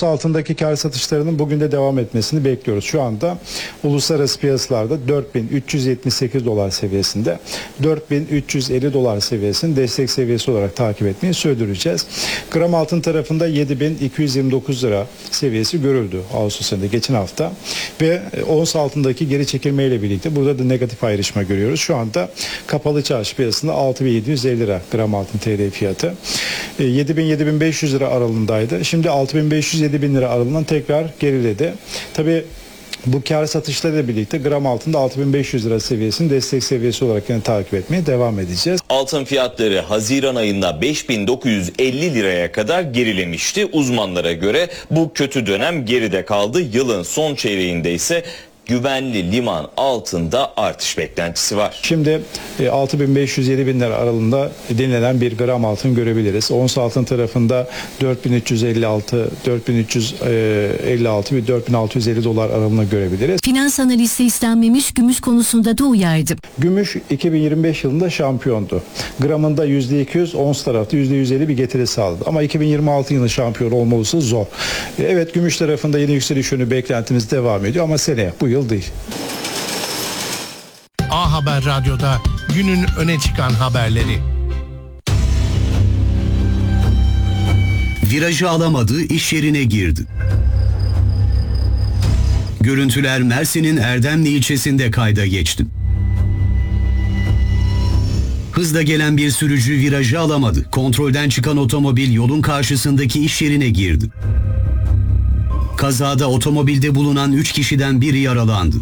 Ons altındaki kar satışlarının bugün de devam etmesini bekliyoruz. Şu anda uluslararası piyasalarda 4378 dolar seviyesinde, 4350 dolar seviyesini destek seviyesi olarak takip etmeyi sürdüreceğiz. Gram altın tarafında 7229 lira seviyesi görüldü Ağustos ayında geçen hafta ve ons altındaki geri çekilmeyle birlikte burada da negatif ayrışma görüyoruz. Şu anda kapalı çarşı piyasasında 6750 lira gram altın TL fiyatı. 7000-7500 lira aralığındaydı. Şimdi 6500-7000 lira aralığından tekrar geriledi. Tabii bu kar satışlarıyla birlikte gram altında 6500 lira seviyesini destek seviyesi olarak yine takip etmeye devam edeceğiz. Altın fiyatları Haziran ayında 5950 liraya kadar gerilemişti. Uzmanlara göre bu kötü dönem geride kaldı. Yılın son çeyreğinde ise güvenli liman altında artış beklentisi var. Şimdi 6500-7000 lira aralığında dinlenen bir gram altın görebiliriz. Ons altın tarafında 4356 ve 4650 dolar aralığında görebiliriz. Finans analisti istenmemiş gümüş konusunda da uyardı. Gümüş 2025 yılında şampiyondu. Gramında %200, ons tarafta %150 bir getiri sağladı. Ama 2026 yılında şampiyon olması zor. Evet, gümüş tarafında yeni yükseliş yönü beklentimiz devam ediyor ama seneye, bu yıl değil. A Haber Radyo'da günün öne çıkan haberleri. Virajı alamadı, iş yerine girdi. Görüntüler Mersin'in Erdemli ilçesinde kayda geçti. Hızla gelen bir sürücü virajı alamadı. Kontrolden çıkan otomobil yolun karşısındaki iş yerine girdi. Kazada otomobilde bulunan 3 kişiden biri yaralandı.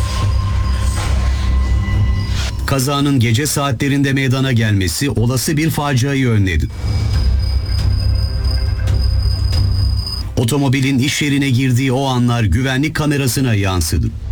Kazanın gece saatlerinde meydana gelmesi olası bir faciayı önledi. Otomobilin iş yerine girdiği o anlar güvenlik kamerasına yansıdı.